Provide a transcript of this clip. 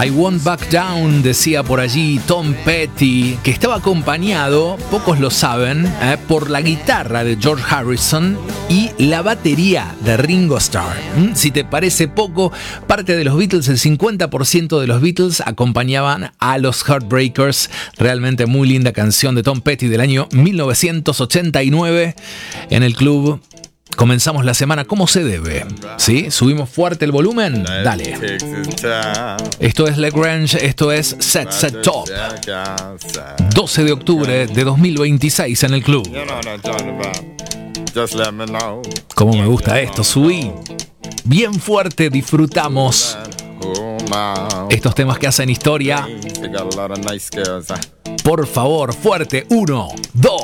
I Won't Back Down, decía por allí Tom Petty, que estaba acompañado, pocos lo saben, por la guitarra de George Harrison y la batería de Ringo Starr. Si te parece poco, parte de los Beatles, el 50% de los Beatles acompañaban a los Heartbreakers. Realmente muy linda canción de Tom Petty del año 1989 en el club. Comenzamos la semana como se debe, ¿sí? ¿Subimos fuerte el volumen? Dale. Esto es Lagrange, esto es Set Set Top. 12 de octubre de 2026 en el club. Cómo me gusta esto, subí. Bien fuerte, disfrutamos estos temas que hacen historia. Por favor, fuerte. 1, 2.